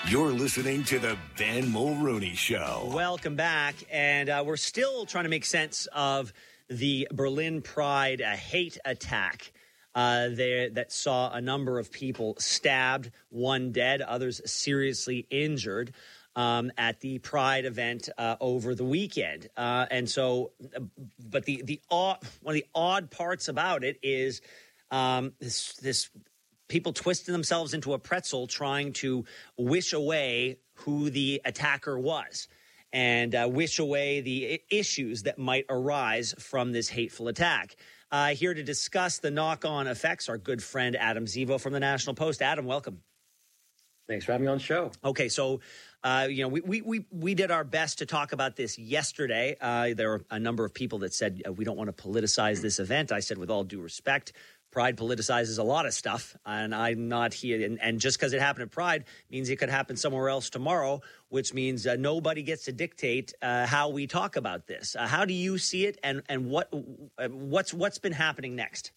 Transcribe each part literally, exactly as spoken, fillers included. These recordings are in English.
You're listening to the Ben Mulrooney Show. Welcome back. And uh, we're still trying to make sense of the Berlin Pride uh, hate attack uh, there that saw a number of people stabbed, one dead, others seriously injured um, at the Pride event uh, over the weekend. Uh, and so, but the the odd, one of the odd parts about it is um, this this. people twisting themselves into a pretzel trying to wish away who the attacker was and uh, wish away the I- issues that might arise from this hateful attack. Uh, here to discuss the knock-on effects, our good friend Adam Zivo from the National Post. Adam, welcome. Thanks for having me on the show. Okay, so uh, you know we, we we we did our best to talk about this yesterday. Uh, there were a number of people that said uh, we don't want to politicize this event. I said, with all due respect, Pride politicizes a lot of stuff, and I'm not here. And, and just because it happened at Pride means it could happen somewhere else tomorrow, which means uh, nobody gets to dictate uh, how we talk about this. Uh, how do you see it, and and what uh, what's what's been happening next?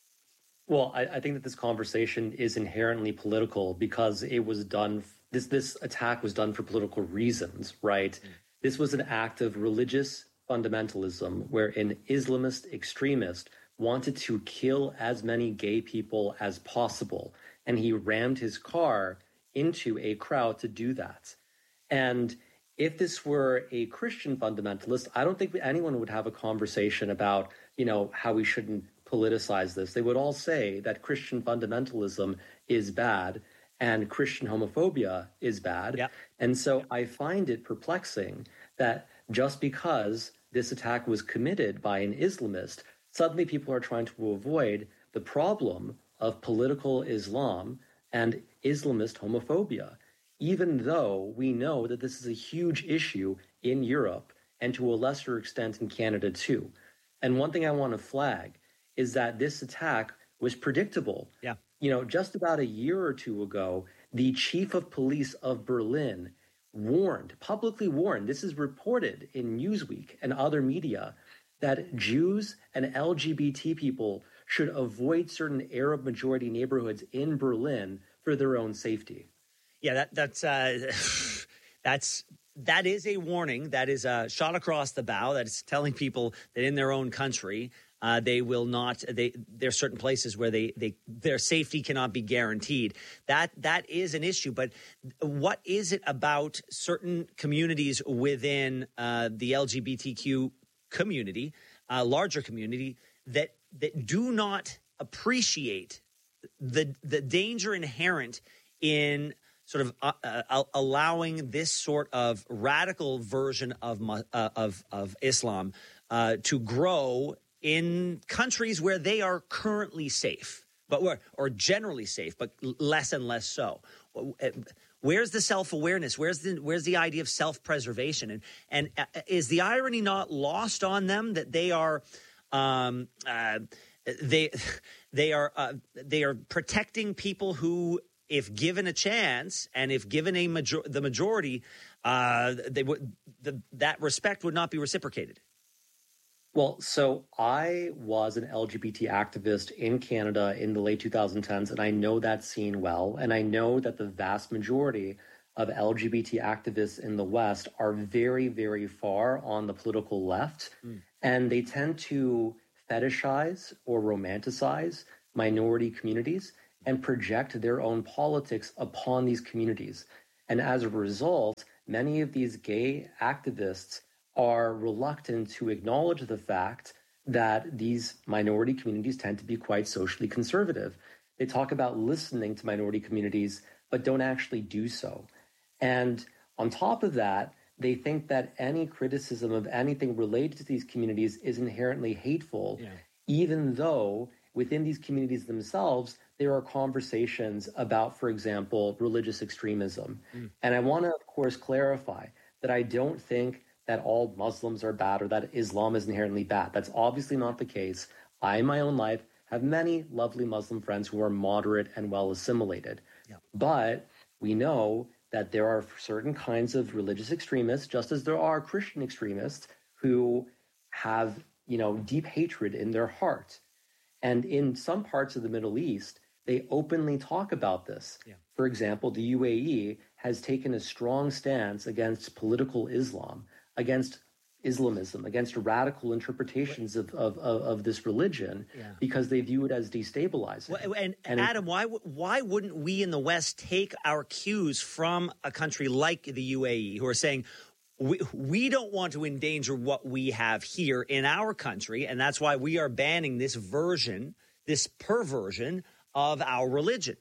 Well, I, I think that this conversation is inherently political because it was done. This this attack was done for political reasons, right? Mm. This was an act of religious fundamentalism where an Islamist extremist wanted to kill as many gay people as possible. And he rammed his car into a crowd to do that. And if this were a Christian fundamentalist, I don't think anyone would have a conversation about, you know, how we shouldn't politicize this. They would all say that Christian fundamentalism is bad and Christian homophobia is bad. Yep. And so I find it perplexing that just because this attack was committed by an Islamist, suddenly people are trying to avoid the problem of political Islam and Islamist homophobia, even though we know that this is a huge issue in Europe and to a lesser extent in Canada too. And one thing I want to flag is that this attack was predictable. Yeah. You know, just about a year or two ago, the chief of police of Berlin warned, publicly warned, this is reported in Newsweek and other media, that Jews and L G B T people should avoid certain Arab-majority neighborhoods in Berlin for their own safety. Yeah, that, that's uh, that's that is a warning. That is a shot across the bow. That is telling people that in their own country, uh, they will not. They there are certain places where they they their safety cannot be guaranteed. That that is an issue. But what is it about certain communities within uh, the L G B T Q community, uh, larger community, that that do not appreciate the the danger inherent in sort of uh, uh, allowing this sort of radical version of uh, of of Islam uh, to grow in countries where they are currently safe, but or, or generally safe, but less and less so. Where's the self-awareness? Where's the where's the idea of self-preservation? And and uh, is the irony not lost on them that they are um, uh, they they are uh, they are protecting people who, if given a chance and if given a major- the majority, uh, they would the, that respect would not be reciprocated. Well, so I was an L G B T activist in Canada in the late twenty tens, and I know that scene well. And I know that the vast majority of L G B T activists in the West are very, very far on the political left. Mm. And they tend to fetishize or romanticize minority communities and project their own politics upon these communities. And as a result, many of these gay activists are reluctant to acknowledge the fact that these minority communities tend to be quite socially conservative. They talk about listening to minority communities, but don't actually do so. And on top of that, they think that any criticism of anything related to these communities is inherently hateful, yeah. even though within these communities themselves, there are conversations about, for example, religious extremism. Mm. And I want to, of course, clarify that I don't think that all Muslims are bad or that Islam is inherently bad. That's obviously not the case. I, in my own life, have many lovely Muslim friends who are moderate and well assimilated. Yeah. But we know that there are certain kinds of religious extremists, just as there are Christian extremists who have, you know, deep hatred in their heart. And in some parts of the Middle East, they openly talk about this. Yeah. for example, the U A E has taken a strong stance against political Islam, against Islamism, against radical interpretations of, of, of, of this religion, yeah. because they view it as destabilizing. Well, and, and Adam, it, why why wouldn't we in the West take our cues from a country like the U A E, who are saying, we, we don't want to endanger what we have here in our country, and that's why we are banning this version, this perversion of our religion?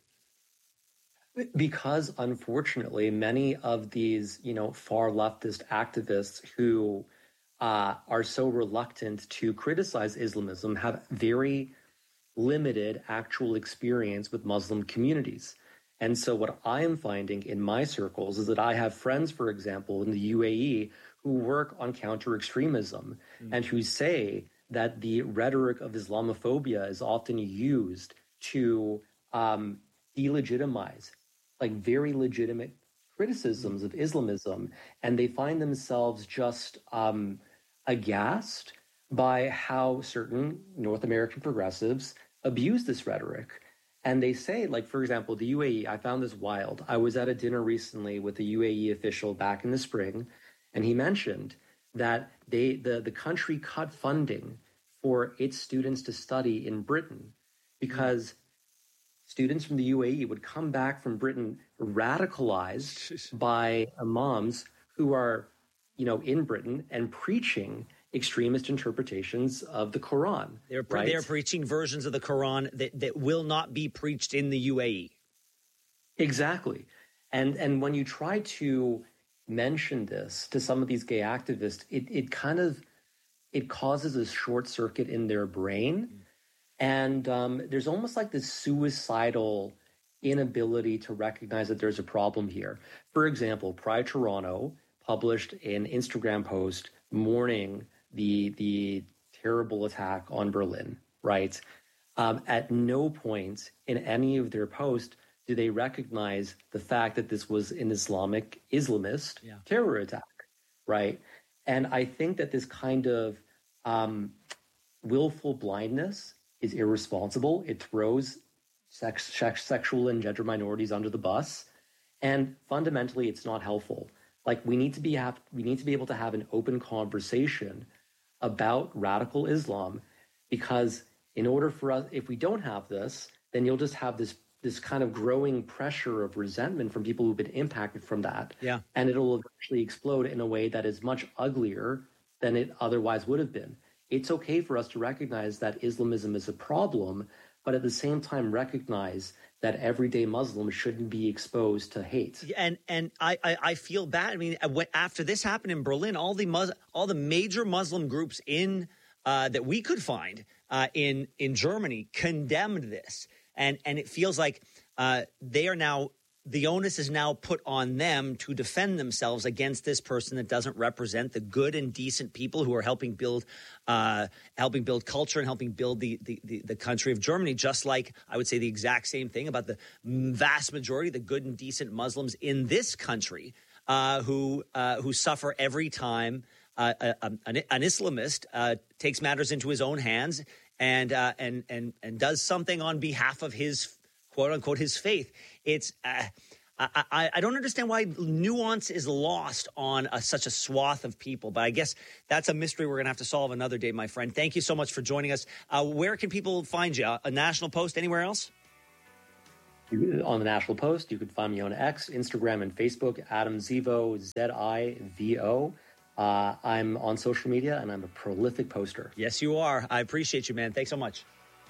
Because, unfortunately, many of these, you know, far leftist activists who uh, are so reluctant to criticize Islamism have very limited actual experience with Muslim communities. And so what I am finding in my circles is that I have friends, for example, in the U A E who work on counter-extremism mm. and who say that the rhetoric of Islamophobia is often used to um, delegitimize like very legitimate criticisms of Islamism, and they find themselves just um, aghast by how certain North American progressives abuse this rhetoric. And they say, like, for example, the U A E, I found this wild. I was at a dinner recently with a U A E official back in the spring, and he mentioned that they the, the country cut funding for its students to study in Britain because students from the U A E would come back from Britain radicalized by imams who are, you know, in Britain and preaching extremist interpretations of the Quran. They're, pre- right? they're preaching versions of the Quran that, that will not be preached in the U A E. Exactly. And and when you try to mention this to some of these gay activists, it, it kind of, it causes a short circuit in their brain. Mm. And um, there's almost like this suicidal inability to recognize that there's a problem here. For example, Pride Toronto published an Instagram post mourning the the terrible attack on Berlin, right? Um, at no point in any of their posts do they recognize the fact that this was an Islamic Islamist yeah. terror attack, right? And I think that this kind of um, willful blindness is irresponsible. It throws sex, sex, sexual and gender minorities under the bus, and fundamentally, it's not helpful. Like we need to be have, we need to be able to have an open conversation about radical Islam, because in order for us, if we don't have this, then you'll just have this this kind of growing pressure of resentment from people who've been impacted from that, yeah, and it'll eventually explode in a way that is much uglier than it otherwise would have been. It's okay for us to recognize that Islamism is a problem, but at the same time recognize that everyday Muslims shouldn't be exposed to hate. And and I, I, I feel bad. I mean, after this happened in Berlin, all the Mus- all the major Muslim groups in uh, that we could find uh, in in Germany condemned this, and and it feels like uh, they are now. The onus is now put on them to defend themselves against this person that doesn't represent the good and decent people who are helping build, uh, helping build culture and helping build the, the the the country of Germany. Just like I would say the exact same thing about the vast majority of the good and decent Muslims in this country uh, who uh, who suffer every time uh, a, an, an Islamist uh, takes matters into his own hands and uh, and and and does something on behalf of his quote unquote his faith. It's uh, I, I, I don't understand why nuance is lost on a, such a swath of people, but I guess that's a mystery we're going to have to solve another day, my friend. Thank you so much for joining us. Uh, where can people find you? A National Post, anywhere else? On the National Post, you can find me on X, Instagram, and Facebook, Adam Zivo, Z I V O. Uh, I'm on social media, and I'm a prolific poster. Yes, you are. I appreciate you, man. Thanks so much.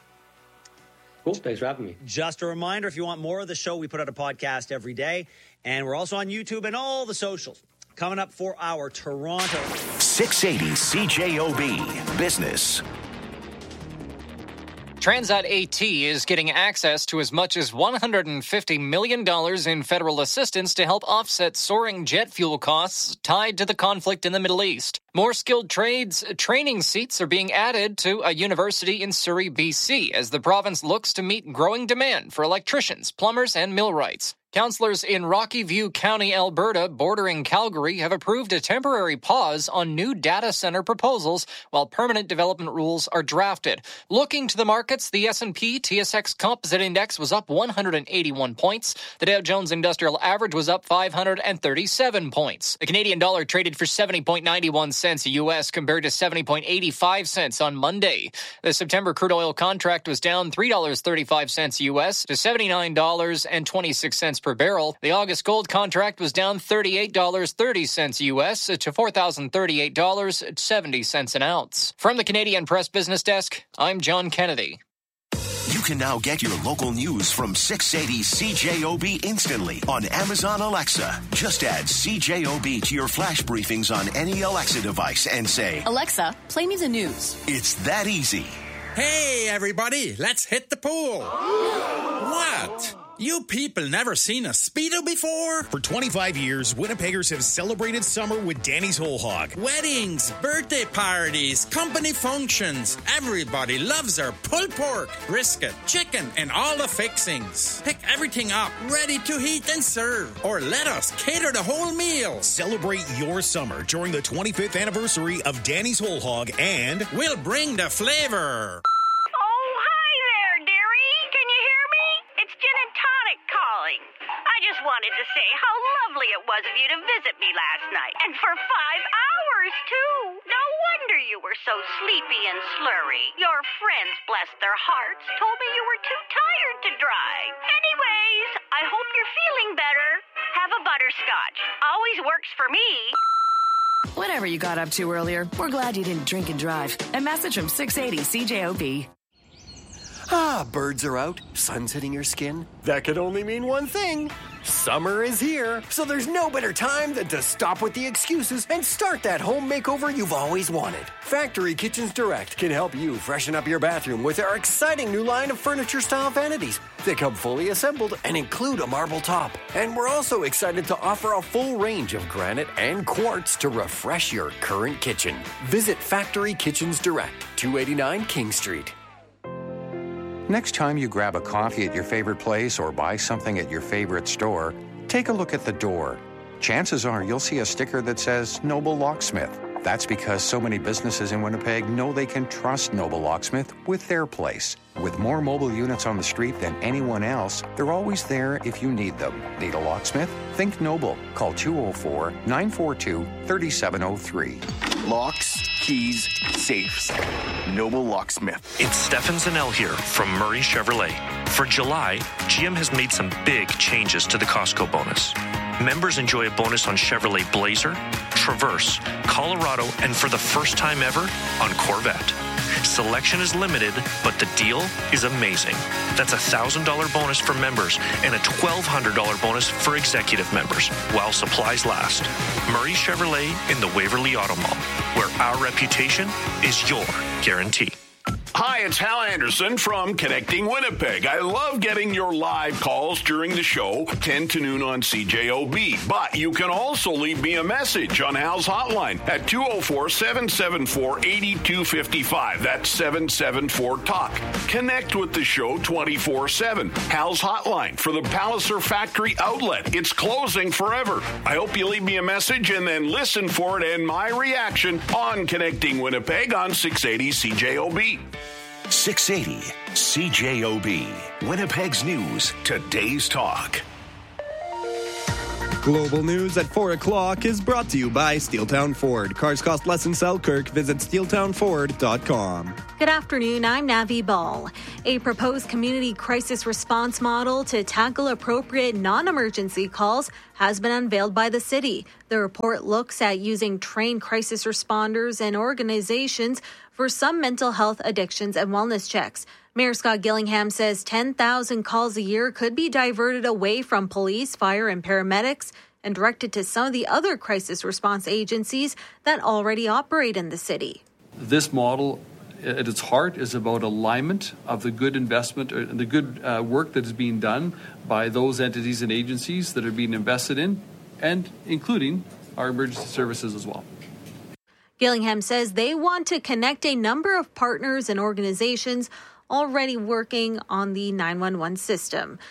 Cool. Thanks for having me. Just a reminder, if you want more of the show, we put out a podcast every day. And we're also on YouTube and all the socials. Coming up for our Toronto six eighty C J O B Business. Transat AT is getting access to as much as one hundred fifty million dollars in federal assistance to help offset soaring jet fuel costs tied to the conflict in the Middle East. More skilled trades training seats are being added to a university in Surrey, B C, as the province looks to meet growing demand for electricians, plumbers, and millwrights. Councillors in Rocky View County, Alberta, bordering Calgary, have approved a temporary pause on new data center proposals while permanent development rules are drafted. Looking to the markets, the S and P T S X Composite Index was up one hundred eighty-one points. The Dow Jones Industrial Average was up five hundred thirty-seven points. The Canadian dollar traded for seventy point nine one cents U S compared to seventy point eight five cents on Monday. The September crude oil contract was down three dollars and thirty-five cents U S to seventy-nine dollars and twenty-six cents per barrel. The August gold contract was down thirty-eight dollars and thirty cents U S to four thousand thirty-eight dollars and seventy cents an ounce. From the Canadian Press Business Desk, I'm John Kennedy. You can now get your local news from six eighty C J O B instantly on Amazon Alexa. Just add C J O B to your flash briefings on any Alexa device and say, Alexa, play me the news. It's that easy. Hey, everybody, let's hit the pool. What? You people never seen a Speedo before? For twenty-five years, Winnipeggers have celebrated summer with Danny's Whole Hog. Weddings, birthday parties, company functions. Everybody loves their pulled pork, brisket, chicken, and all the fixings. Pick everything up, ready to heat and serve. Or let us cater the whole meal. Celebrate your summer during the twenty-fifth anniversary of Danny's Whole Hog, and we'll bring the flavor. I just wanted to say how lovely it was of you to visit me last night. And for five hours, too. No wonder you were so sleepy and slurry. Your friends, bless their hearts, told me you were too tired to drive. Anyways, I hope you're feeling better. Have a butterscotch. Always works for me. Whatever you got up to earlier, we're glad you didn't drink and drive. A message from six eighty C J O B. Ah, birds are out, sun's hitting your skin. That could only mean one thing. Summer is here, so there's no better time than to stop with the excuses and start that home makeover you've always wanted. Factory Kitchens Direct can help you freshen up your bathroom with our exciting new line of furniture-style vanities. They come fully assembled and include a marble top. And we're also excited to offer a full range of granite and quartz to refresh your current kitchen. Visit Factory Kitchens Direct, two eighty-nine King Street. Next time you grab a coffee at your favorite place or buy something at your favorite store, take a look at the door. Chances are you'll see a sticker that says Noble Locksmith. That's because so many businesses in Winnipeg know they can trust Noble Locksmith with their place. With more mobile units on the street than anyone else, they're always there if you need them. Need a locksmith? Think Noble. Call two oh four, nine four two, three seven oh three. Locks, keys, safes. Noble Locksmith. It's Stefan Zanel here from Murray Chevrolet. For July, G M has made some big changes to the Costco bonus. Members enjoy a bonus on Chevrolet Blazer, Traverse, Colorado, and for the first time ever, on Corvette. Selection is limited, but the deal is amazing. That's a one thousand dollars bonus for members and a twelve hundred dollars bonus for executive members while supplies last. Murray Chevrolet in the Waverly Auto Mall, where our reputation is your guarantee. Hi, it's Hal Anderson from Connecting Winnipeg. I love getting your live calls during the show, ten to noon on C J O B. But you can also leave me a message on Hal's hotline at two oh four, seven seven four, eight two five five. That's seven seven four talk. Connect with the show twenty-four seven. Hal's hotline for the Palliser Factory Outlet. It's closing forever. I hope you leave me a message and then listen for it and my reaction on Connecting Winnipeg on six eighty C J O B. six eighty C J O B. Winnipeg's News, today's talk. Global News at four o'clock is brought to you by Steeltown Ford. Cars cost less in Selkirk. Visit steeltown ford dot com. Good afternoon, I'm Navi Ball. A proposed community crisis response model to tackle appropriate non-emergency calls has been unveiled by the city. The report looks at using trained crisis responders and organizations for some mental health addictions and wellness checks. Mayor Scott Gillingham says ten thousand calls a year could be diverted away from police, fire, and paramedics and directed to some of the other crisis response agencies that already operate in the city. This model, at its heart, is about alignment of the good investment or the good uh, work that is being done by those entities and agencies that are being invested in, and including our emergency services as well. Gillingham says they want to connect a number of partners and organizations already working on the nine one one system.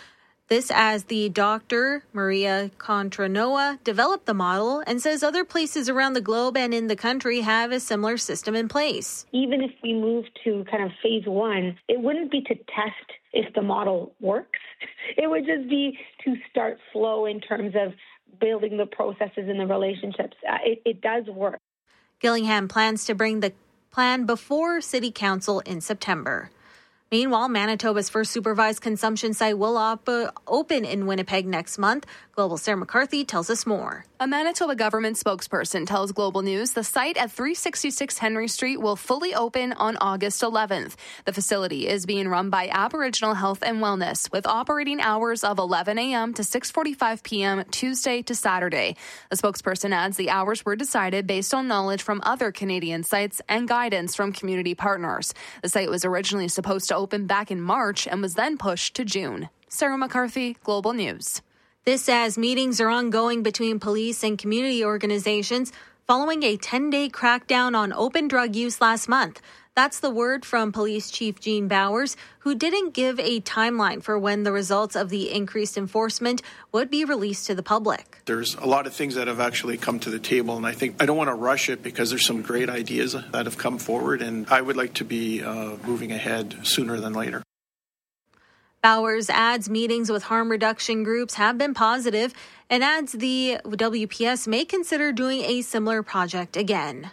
This as the doctor, Maria Contranoa, developed the model and says other places around the globe and in the country have a similar system in place. Even if we move to kind of phase one, it wouldn't be to test if the model works. It would just be to start slow in terms of building the processes and the relationships. Uh, it, it does work. Gillingham plans to bring the plan before City Council in September. Meanwhile, Manitoba's first supervised consumption site will op- open in Winnipeg next month. Global Sarah McCarthy tells us more. A Manitoba government spokesperson tells Global News the site at three sixty-six Henry Street will fully open on August eleventh. The facility is being run by Aboriginal Health and Wellness, with operating hours of eleven a.m. to six forty-five p.m. Tuesday to Saturday. The spokesperson adds the hours were decided based on knowledge from other Canadian sites and guidance from community partners. The site was originally supposed to open back in March and was then pushed to June. Sarah McCarthy, Global News. This as meetings are ongoing between police and community organizations following a ten-day crackdown on open drug use last month. That's the word from Police Chief Gene Bowers, who didn't give a timeline for when the results of the increased enforcement would be released to the public. There's a lot of things that have actually come to the table, and I think I don't want to rush it because there's some great ideas that have come forward, and I would like to be uh, moving ahead sooner than later. Bowers adds meetings with harm reduction groups have been positive and adds the W P S may consider doing a similar project again.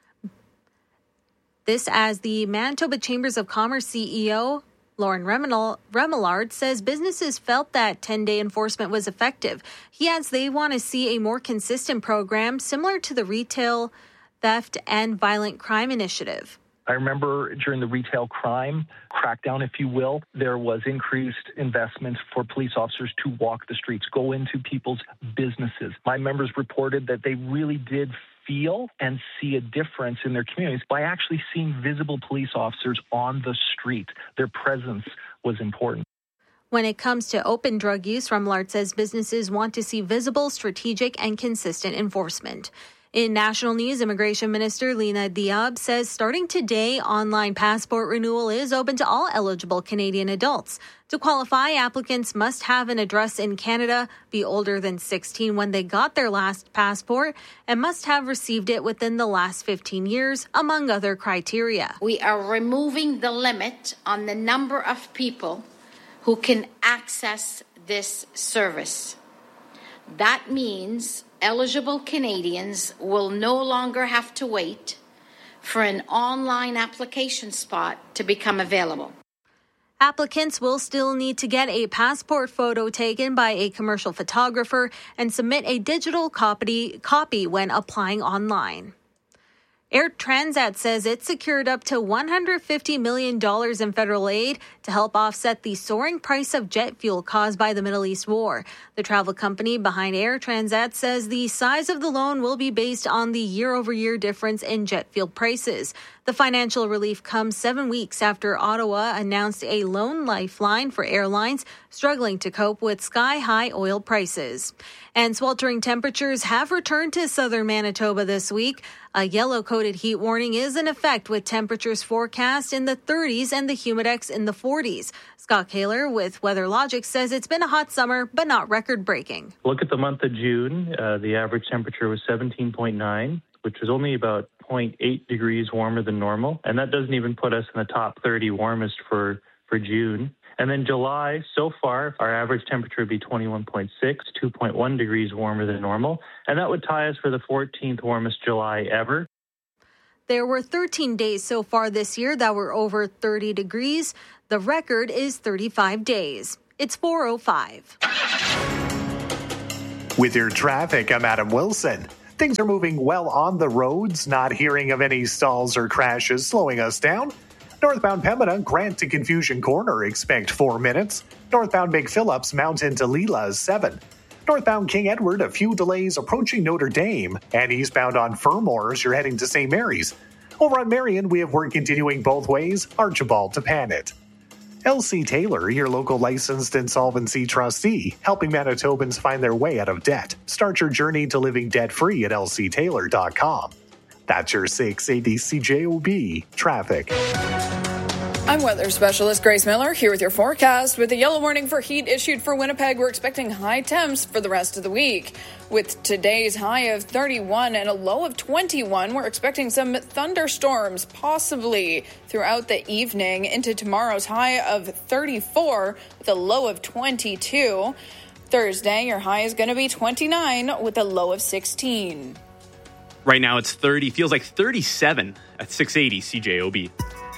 This as the Manitoba Chambers of Commerce C E O, Lauren Remillard, says businesses felt that ten-day enforcement was effective. He adds they want to see a more consistent program similar to the Retail Theft and Violent Crime Initiative. I remember during the retail crime crackdown, if you will, there was increased investment for police officers to walk the streets, go into people's businesses. My members reported that they really did feel and see a difference in their communities by actually seeing visible police officers on the street. Their presence was important. When it comes to open drug use, Remillard says businesses want to see visible, strategic, and consistent enforcement. In national news, Immigration Minister Lena Diab says starting today, online passport renewal is open to all eligible Canadian adults. To qualify, applicants must have an address in Canada, be older than sixteen when they got their last passport, and must have received it within the last fifteen years, among other criteria. We are removing the limit on the number of people who can access this service. That means eligible Canadians will no longer have to wait for an online application spot to become available. Applicants will still need to get a passport photo taken by a commercial photographer and submit a digital copy, copy when applying online. Air Transat says it secured up to one hundred fifty million dollars in federal aid to help offset the soaring price of jet fuel caused by the Middle East war. The travel company behind Air Transat says the size of the loan will be based on the year-over-year difference in jet fuel prices. The financial relief comes seven weeks after Ottawa announced a loan lifeline for airlines struggling to cope with sky-high oil prices. And sweltering temperatures have returned to southern Manitoba this week. A yellow-coated heat warning is in effect with temperatures forecast in the thirties and the humidex in the forties. Scott Kaler with WeatherLogic says it's been a hot summer, but not record-breaking. Look at the month of June. Uh, the average temperature was seventeen point nine, which was only about zero point eight degrees warmer than normal. And that doesn't even put us in the top thirty warmest for, for June. And then July, so far, our average temperature would be twenty-one point six, two point one degrees warmer than normal. And that would tie us for the fourteenth warmest July ever. There were thirteen days so far this year that were over thirty degrees. The record is thirty-five days. It's four oh five. With your traffic, I'm Adam Wilson. Things are moving well on the roads, not hearing of any stalls or crashes slowing us down. Northbound Pembina, Grant to Confusion Corner, expect four minutes. Northbound Big Phillips, Mountain to Leela, seven. Northbound King Edward, a few delays approaching Notre Dame. And eastbound on Fermor as you're heading to Saint Mary's. Over on Marion, we have work continuing both ways, Archibald to Panet. L C Taylor, your local licensed insolvency trustee, helping Manitobans find their way out of debt. Start your journey to living debt-free at L C Taylor dot com. That's your six eighty C J O B traffic. I'm weather specialist Grace Miller here with your forecast. With a yellow warning for heat issued for Winnipeg, we're expecting high temps for the rest of the week. With today's high of thirty-one and a low of twenty-one, we're expecting some thunderstorms possibly throughout the evening into tomorrow's high of thirty-four with a low of twenty-two. Thursday, your high is going to be twenty-nine with a low of sixteen. Right now it's thirty, feels like thirty-seven at six eighty C J O B.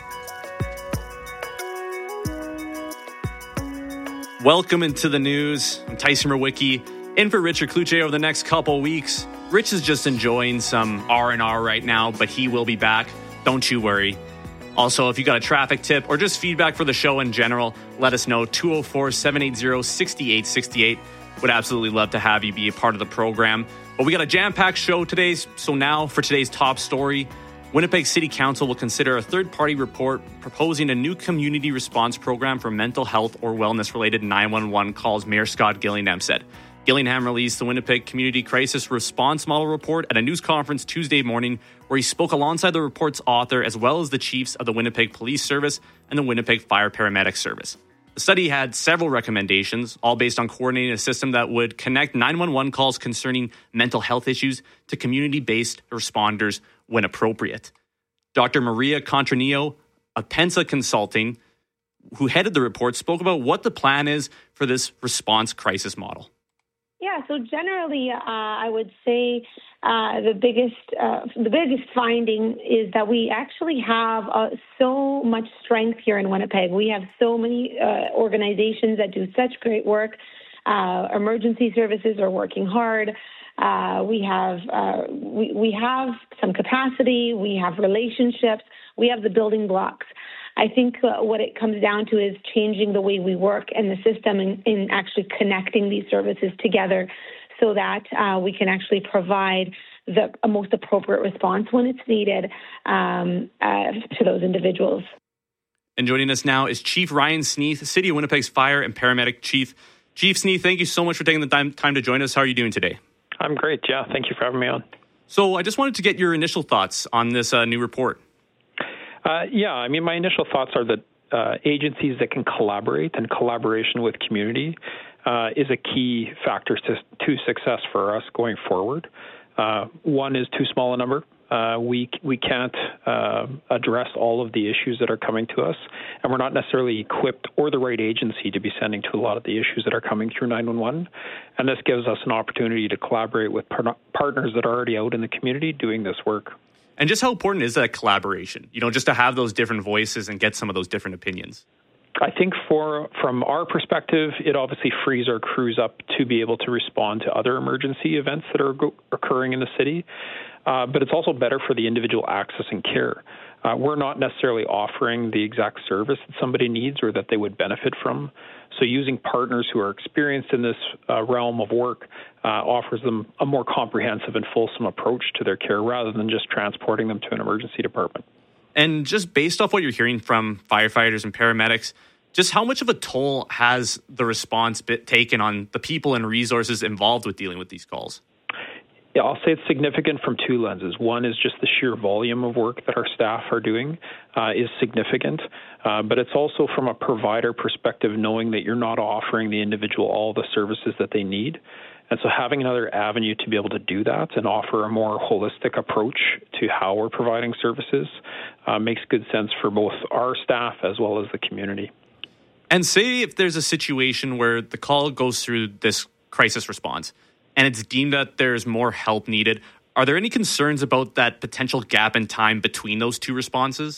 Welcome into the news. I'm Tyson Mrowicki, in for Richard Kluche over the next couple weeks. Rich is just enjoying some R and R right now, but he will be back. Don't you worry. Also, if you got a traffic tip or just feedback for the show in general, let us know. two oh four, seven eight zero, six eight six eight. Would absolutely love to have you be a part of the program. But we got a jam-packed show today, so now for today's top story. Winnipeg City Council will consider a third-party report proposing a new community response program for mental health or wellness-related nine one one calls, Mayor Scott Gillingham said. Gillingham released the Winnipeg Community Crisis Response Model Report at a news conference Tuesday morning, where he spoke alongside the report's author as well as the chiefs of the Winnipeg Police Service and the Winnipeg Fire Paramedic Service. The study had several recommendations, all based on coordinating a system that would connect nine one one calls concerning mental health issues to community-based responders when appropriate. Doctor Maria Contranillo of Pensa Consulting, who headed the report, spoke about what the plan is for this response crisis model. Yeah, so generally, uh, I would say uh, the biggest uh, the biggest finding is that we actually have uh, so much strength here in Winnipeg. We have so many uh, organizations that do such great work. Uh, emergency services are working hard. Uh, we have uh, we, we have some capacity. We have relationships. We have the building blocks. I think uh, what it comes down to is changing the way we work and the system and, and actually connecting these services together so that uh, we can actually provide the most appropriate response when it's needed um, uh, to those individuals. And joining us now is Chief Ryan Sneath, City of Winnipeg's Fire and Paramedic Chief. Chief Sneath, thank you so much for taking the time, time to join us. How are you doing today? I'm great, yeah. Thank you for having me on. So I just wanted to get your initial thoughts on this uh, new report. Uh, yeah, I mean, my initial thoughts are that uh, agencies that can collaborate and collaboration with community uh, is a key factor to, to success for us going forward. Uh, one is too small a number. Uh, we we can't uh, address all of the issues that are coming to us, and we're not necessarily equipped or the right agency to be sending to a lot of the issues that are coming through nine one one. And this gives us an opportunity to collaborate with par- partners that are already out in the community doing this work. And just how important is that collaboration? You know, just to have those different voices and get some of those different opinions. I think for from our perspective, it obviously frees our crews up to be able to respond to other emergency events that are go- occurring in the city. Uh, but it's also better for the individual accessing care. Uh, we're not necessarily offering the exact service that somebody needs or that they would benefit from. So using partners who are experienced in this uh, realm of work uh, offers them a more comprehensive and fulsome approach to their care rather than just transporting them to an emergency department. And just based off what you're hearing from firefighters and paramedics, just how much of a toll has the response bit taken on the people and resources involved with dealing with these calls? Yeah, I'll say it's significant from two lenses. One is just the sheer volume of work that our staff are doing uh, is significant, uh, but it's also from a provider perspective, knowing that you're not offering the individual all the services that they need. And so having another avenue to be able to do that and offer a more holistic approach to how we're providing services uh, makes good sense for both our staff as well as the community. And say if there's a situation where the call goes through this crisis response, and it's deemed that there's more help needed, are there any concerns about that potential gap in time between those two responses?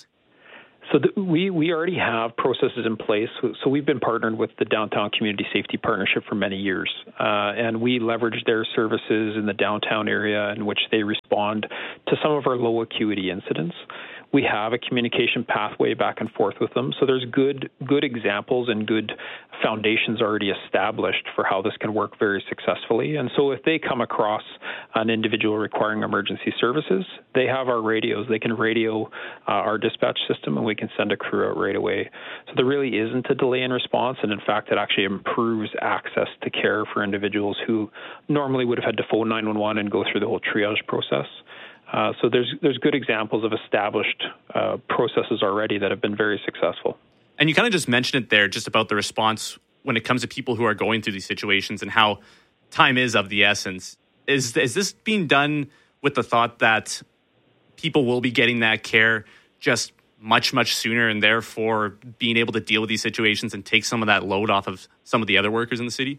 So the, we we already have processes in place. So, so we've been partnered with the Downtown Community Safety Partnership for many years, uh, and we leverage their services in the downtown area in which they respond to some of our low acuity incidents. We have a communication pathway back and forth with them. So there's good good examples and good foundations already established for how this can work very successfully. And so if they come across an individual requiring emergency services, they have our radios. They can radio uh, our dispatch system and we can send a crew out right away. So there really isn't a delay in response. And in fact, it actually improves access to care for individuals who normally would have had to phone nine one one and go through the whole triage process. Uh, so there's there's good examples of established uh, processes already that have been very successful. And you kind of just mentioned it there, just about the response when it comes to people who are going through these situations and how time is of the essence. Is is this being done with the thought that people will be getting that care just much, much sooner, and therefore being able to deal with these situations and take some of that load off of some of the other workers in the city?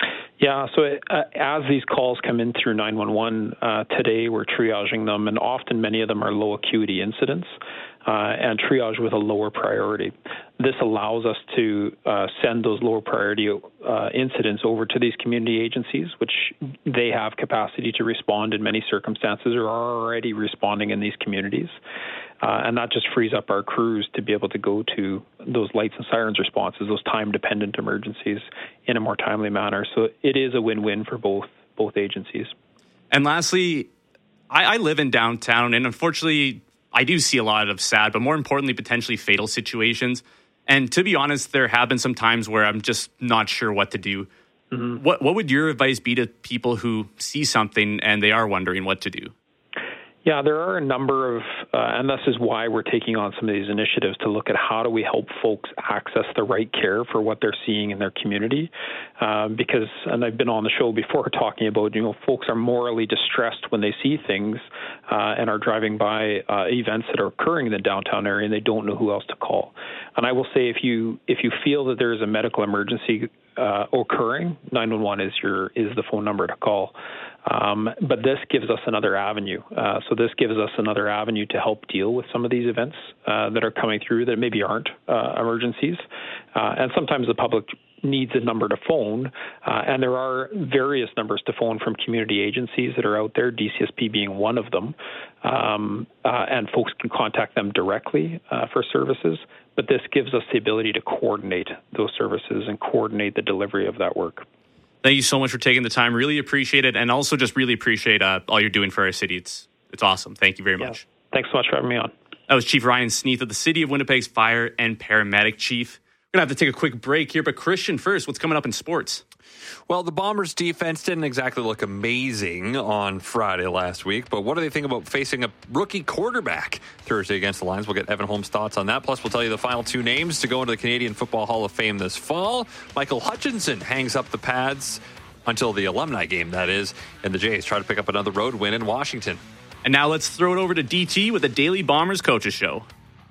Yeah, so uh, as these calls come in through nine one one, uh, today we're triaging them, and often many of them are low acuity incidents uh, and triage with a lower priority. This allows us to uh, send those lower priority uh, incidents over to these community agencies, which they have capacity to respond in many circumstances or are already responding in these communities. Uh, and that just frees up our crews to be able to go to those lights and sirens responses, those time-dependent emergencies, in a more timely manner. So it is a win-win for both both agencies. And lastly, I, I live in downtown, and unfortunately, I do see a lot of sad, but more importantly, potentially fatal situations. And to be honest, there have been some times where I'm just not sure what to do. Mm-hmm. What what would your advice be to people who see something and they are wondering what to do? Yeah, there are a number of, uh, and this is why we're taking on some of these initiatives to look at how do we help folks access the right care for what they're seeing in their community. Uh, because, and I've been on the show before talking about, you know, folks are morally distressed when they see things uh, and are driving by uh, events that are occurring in the downtown area and they don't know who else to call. And I will say, if you if you feel that there is a medical emergency uh, occurring, nine one one is your is the phone number to call. Um, but this gives us another avenue. Uh, so this gives us another avenue to help deal with some of these events uh, that are coming through that maybe aren't uh, emergencies. Uh, and sometimes the public needs a number to phone, uh, and there are various numbers to phone from community agencies that are out there, D C S P being one of them, um, uh, and folks can contact them directly uh, for services. But this gives us the ability to coordinate those services and coordinate the delivery of that work. Thank you so much for taking the time. Really appreciate it, and also just really appreciate uh, all you're doing for our city. It's it's awesome. Thank you very much. Yeah. Thanks so much for having me on. That was Chief Ryan Sneath of the City of Winnipeg's Fire and Paramedic Chief. We're going to have to take a quick break here, but Christian, first, what's coming up in sports? Well, the Bombers' defense didn't exactly look amazing on Friday last week, but what do they think about facing a rookie quarterback Thursday against the Lions? We'll get Evan Holmes' thoughts on that. Plus, we'll tell you the final two names to go into the Canadian Football Hall of Fame this fall. Michael Hutchinson hangs up the pads until the alumni game, that is, and the Jays try to pick up another road win in Washington. And now let's throw it over to D T with the Daily Bombers Coaches Show.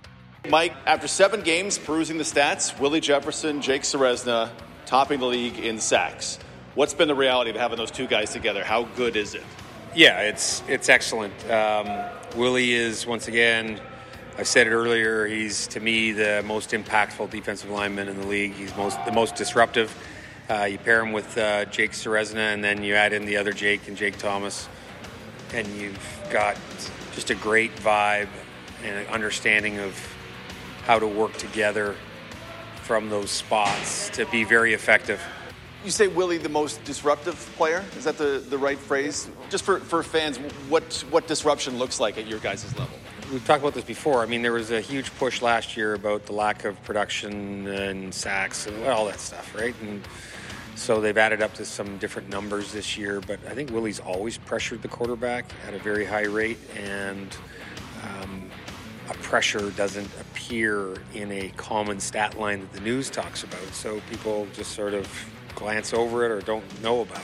Mike, after seven games perusing the stats, Willie Jefferson, Jake Ceresna topping the league in sacks. What's been the reality of having those two guys together? How good is it? Yeah, it's it's excellent. Um, Willie is, once again, I said it earlier, he's, to me, the most impactful defensive lineman in the league. He's most the most disruptive. Uh, you pair him with uh, Jake Ceresna, and then you add in the other Jake and Jake Thomas, and you've got just a great vibe and an understanding of how to work together from those spots to be very effective. You say Willie the most disruptive player? Is that the, the right phrase? Just for, for fans, what what disruption looks like at your guys' level? We've talked about this before. I mean, there was a huge push last year about the lack of production and sacks and all that stuff, right? And so they've added up to some different numbers this year, but I think Willie's always pressured the quarterback at a very high rate, and um, a pressure doesn't appear in a common stat line that the news talks about, so people just sort of glance over it or don't know about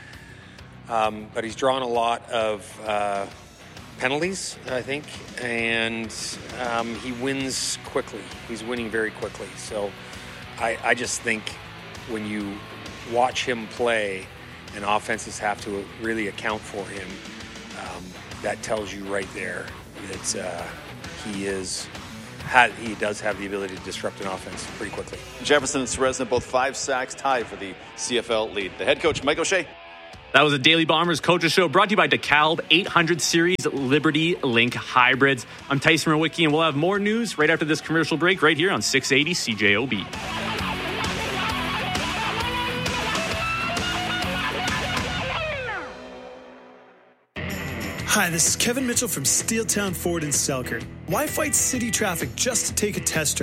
it. Um, but he's drawn a lot of uh, penalties, I think, and um, he wins quickly. He's winning very quickly. So I, I just think when you watch him play and offenses have to really account for him, um, that tells you right there that uh, he is he does have the ability to disrupt an offense pretty quickly. Jefferson and Ceresna, both five sacks, tied for the C F L lead. The head coach, Mike O'Shea. That was a Daily Bombers Coaches Show brought to you by DeKalb eight hundred Series Liberty Link Hybrids. I'm Tyson Rowicki, and we'll have more news right after this commercial break right here on six eighty C J O B. Hi, this is Kevin Mitchell from Steeltown Ford in Selkirk. Why fight city traffic just to take a test drive?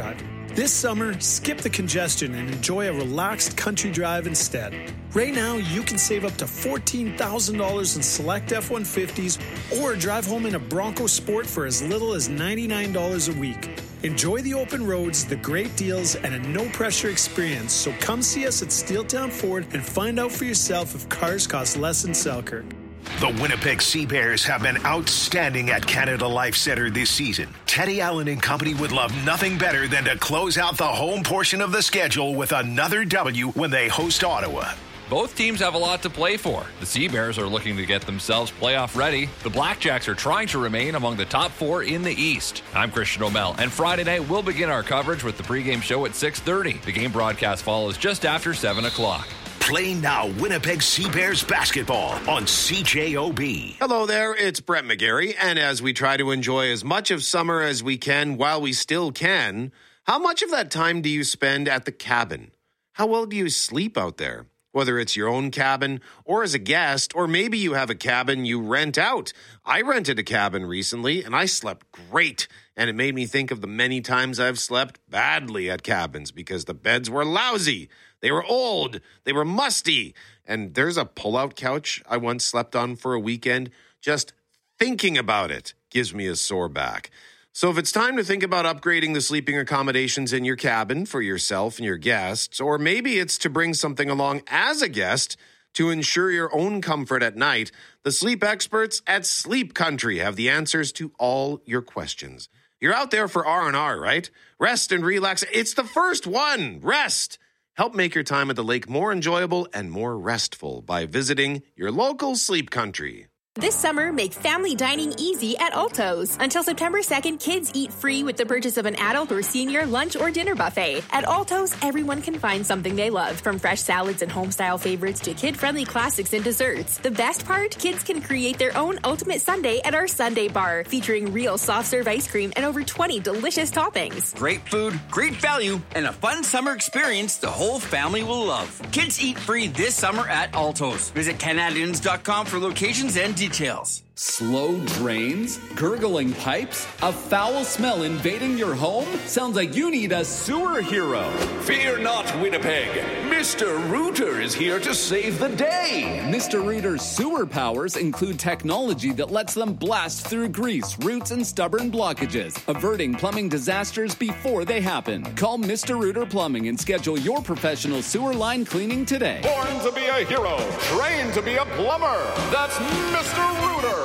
This summer, skip the congestion and enjoy a relaxed country drive instead. Right now, you can save up to fourteen thousand dollars in select F one fifties or drive home in a Bronco Sport for as little as ninety-nine dollars a week. Enjoy the open roads, the great deals, and a no-pressure experience. So come see us at Steeltown Ford and find out for yourself if cars cost less in Selkirk. The Winnipeg Sea Bears have been outstanding at Canada Life Centre this season. Teddy Allen and company would love nothing better than to close out the home portion of the schedule with another W when they host Ottawa. Both teams have a lot to play for. The Sea Bears are looking to get themselves playoff ready. The Blackjacks are trying to remain among the top four in the East. I'm Christian O'Mell, and Friday night we'll begin our coverage with the pregame show at six thirty. The game broadcast follows just after seven o'clock. Play now Winnipeg Sea Bears basketball on C J O B. Hello there, it's Brett McGarry, and as we try to enjoy as much of summer as we can while we still can, how much of that time do you spend at the cabin? How well do you sleep out there? Whether it's your own cabin or as a guest, or maybe you have a cabin you rent out. I rented a cabin recently and I slept great. And it made me think of the many times I've slept badly at cabins because the beds were lousy. They were old. They were musty. And there's a pull-out couch I once slept on for a weekend. Just thinking about it gives me a sore back. So if it's time to think about upgrading the sleeping accommodations in your cabin for yourself and your guests, or maybe it's to bring something along as a guest to ensure your own comfort at night, the sleep experts at Sleep Country have the answers to all your questions. You're out there for R and R, right? Rest and relax. It's the first one. Rest. Help make your time at the lake more enjoyable and more restful by visiting your local Sleep Country. This summer, make family dining easy at Alto's. Until September second, kids eat free with the purchase of an adult or senior lunch or dinner buffet. At Alto's, everyone can find something they love, from fresh salads and home-style favorites to kid-friendly classics and desserts. The best part? Kids can create their own ultimate sundae at our Sundae Bar, featuring real soft-serve ice cream and over twenty delicious toppings. Great food, great value, and a fun summer experience the whole family will love. Kids eat free this summer at Alto's. Visit Canadians dot com for locations and details. Slow drains? Gurgling pipes? A foul smell invading your home? Sounds like you need a sewer hero. Fear not, Winnipeg. Mister Rooter is here to save the day. Mister Rooter's sewer powers include technology that lets them blast through grease, roots, and stubborn blockages, averting plumbing disasters before they happen. Call Mister Rooter Plumbing and schedule your professional sewer line cleaning today. Born to be a hero, trained to be a plumber. That's Mister Rooter.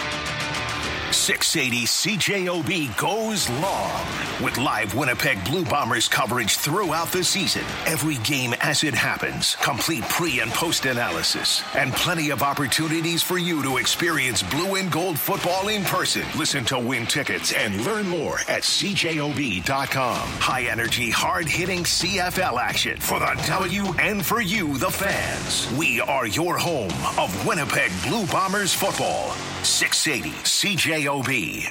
six eighty C J O B goes long with live Winnipeg Blue Bombers coverage throughout the season. Every game as it happens, complete pre- and post-analysis, and plenty of opportunities for you to experience blue and gold football in person. Listen to win tickets and learn more at C J O B dot com. High-energy, hard-hitting C F L action for the W and for you, the fans. We are your home of Winnipeg Blue Bombers football. six eighty C J O B.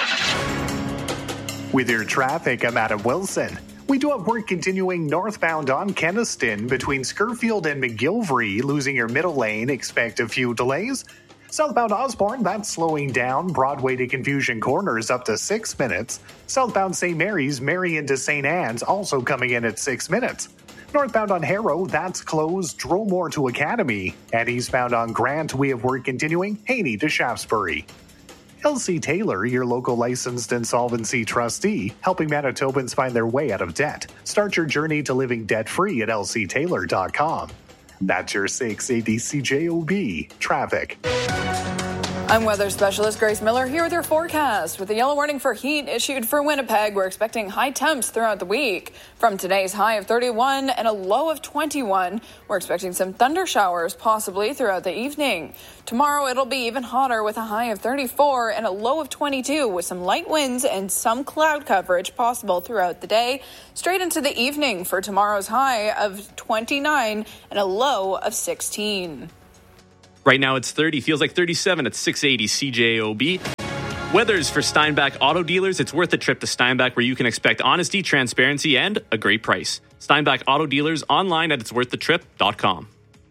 With your traffic, I'm Adam Wilson. We do have work continuing northbound on Kenaston between Scurfield and McGilvery. Losing your middle lane, expect a few delays. Southbound Osborne, that's slowing down. Broadway to Confusion Corners up to six minutes. Southbound Saint Mary's, Marion to Saint Anne's, also coming in at six minutes. Northbound on Harrow, that's closed. Dromore to Academy. And eastbound on Grant, we have work continuing. Haney to Shaftesbury. L C Taylor, your local licensed insolvency trustee, helping Manitobans find their way out of debt. Start your journey to living debt-free at L C Taylor dot com. That's your six eighty C J O B traffic. I'm weather specialist Grace Miller here with your forecast. With a yellow warning for heat issued for Winnipeg, we're expecting high temps throughout the week. From today's high of thirty-one and a low of twenty-one, we're expecting some thunder showers possibly throughout the evening. Tomorrow it'll be even hotter with a high of thirty-four and a low of twenty-two, with some light winds and some cloud coverage possible throughout the day. Straight into the evening for tomorrow's high of twenty-nine and a low of sixteen. Right now it's thirty, feels like thirty-seven at six eighty C J O B. Weathers for Steinbach Auto Dealers. It's worth a trip to Steinbach, where you can expect honesty, transparency, and a great price. Steinbach Auto Dealers, online at its worth the trip dot com.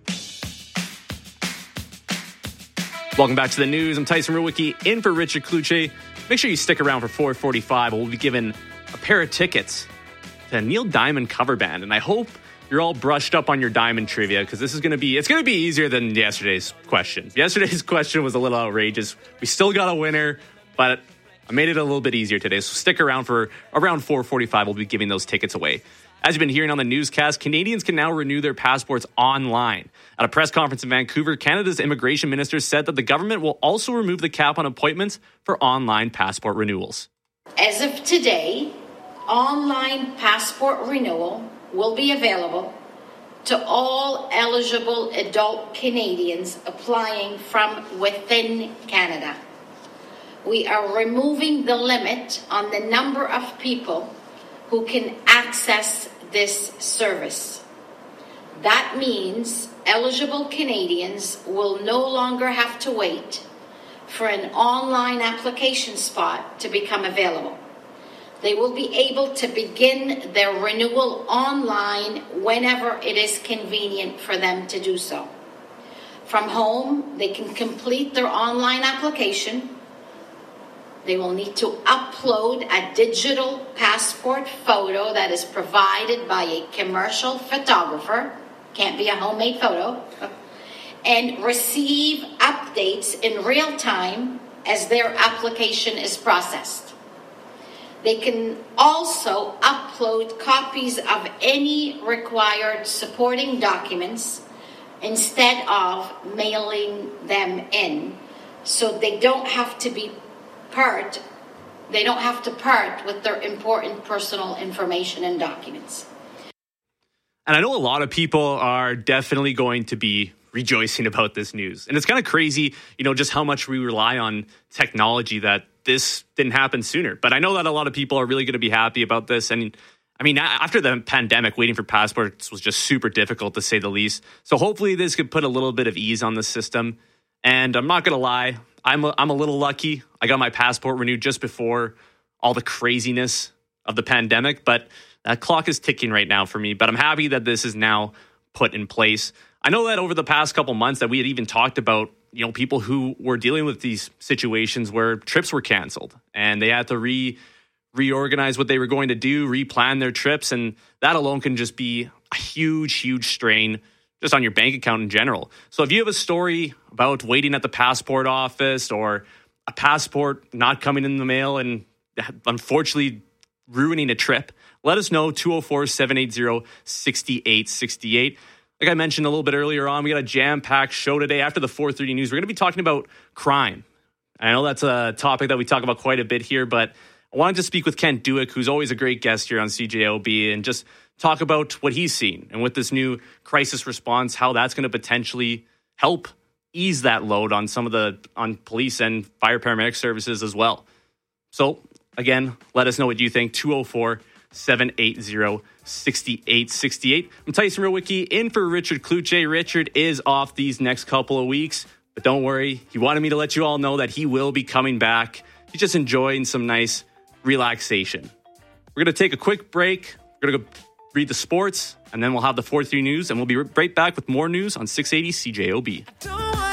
Welcome back to the news. I'm Tyson Rowicki in for Richard Kluche. Make sure you stick around for four forty-five. We'll be given a pair of tickets the Neil Diamond cover band. And I hope you're all brushed up on your Diamond trivia, because this is going to be, it's going to be easier than yesterday's question. Yesterday's question was a little outrageous. We still got a winner, but I made it a little bit easier today. So stick around for around four forty-five. We'll be giving those tickets away. As you've been hearing on the newscast, Canadians can now renew their passports online. At a press conference in Vancouver, Canada's immigration minister said that the government will also remove the cap on appointments for online passport renewals. As of today, online passport renewal will be available to all eligible adult Canadians applying from within Canada. We are removing the limit on the number of people who can access this service. That means eligible Canadians will no longer have to wait for an online application spot to become available. They will be able to begin their renewal online whenever it is convenient for them to do so. From home, they can complete their online application. They will need to upload a digital passport photo that is provided by a commercial photographer, can't be a homemade photo, and receive updates in real time as their application is processed. They can also upload copies of any required supporting documents instead of mailing them in, so they don't have to be part, they don't have to part with their important personal information and documents. And I know a lot of people are definitely going to be rejoicing about this news. And it's kind of crazy, you know, just how much we rely on technology that this didn't happen sooner. But I know that a lot of people are really going to be happy about this. And I mean, after the pandemic, waiting for passports was just super difficult, to say the least. So hopefully this could put a little bit of ease on the system. And I'm not going to lie, I'm a, I'm a little lucky. I got my passport renewed just before all the craziness of the pandemic, but that clock is ticking right now for me. But I'm happy that this is now put in place. I know that over the past couple months that we had even talked about, you know, people who were dealing with these situations where trips were canceled and they had to re reorganize what they were going to do, replan their trips. And that alone can just be a huge, huge strain just on your bank account in general. So if you have a story about waiting at the passport office or a passport not coming in the mail and unfortunately ruining a trip, let us know, two oh four, seven eight zero, six eight six eight. Like I mentioned a little bit earlier on, we got a jam-packed show today. After the four thirty news, we're going to be talking about crime. I know that's a topic that we talk about quite a bit here, but I wanted to speak with Kent Duick, who's always a great guest here on C J O B, and just talk about what he's seen and with this new crisis response, how that's going to potentially help ease that load on some of the on police and fire paramedic services as well. So again, let us know what you think. two oh four, seven eight zero, six eight six eight. I'm Tyson Rowicki in for Richard Kluche. Richard is off these next couple of weeks, but don't worry. He wanted me to let you all know that he will be coming back. He's just enjoying some nice relaxation. We're going to take a quick break. We're going to go read the sports, and then we'll have the four three news, and we'll be right back with more news on six eighty C J O B.